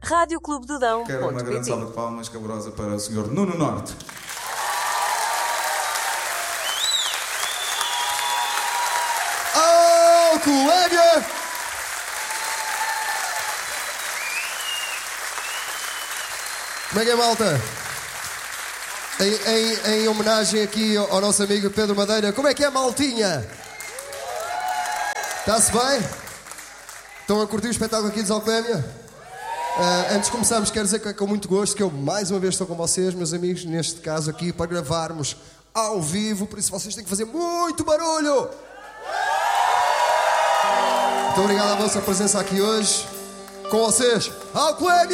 radioclubedodão.pt. Quero uma grande salva de palmas calorosa para o Sr. Nuno Norte. Oh, colega! Como é que é, malta? Em homenagem aqui ao nosso amigo Pedro Madeira, como é que é, maltinha? Está-se bem? Estão a curtir o espetáculo aqui de Alclémia? Antes de começarmos, quero dizer que é com muito gosto que eu mais uma vez estou com vocês, meus amigos, neste caso aqui, para gravarmos ao vivo, por isso vocês têm que fazer muito barulho! Muito obrigado à vossa presença aqui hoje. Com vocês, Alclémia!